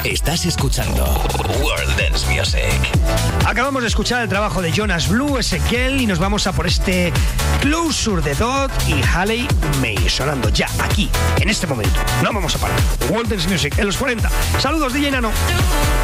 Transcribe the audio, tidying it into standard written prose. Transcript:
Estás escuchando World Dance Music. Acabamos de escuchar el trabajo de Jonas Blue, Ezequiel, y nos vamos a por este Closure de Dot y Haley May, sonando ya aquí, en este momento. No vamos a parar. World Dance Music en los 40. Saludos, DJ Nano.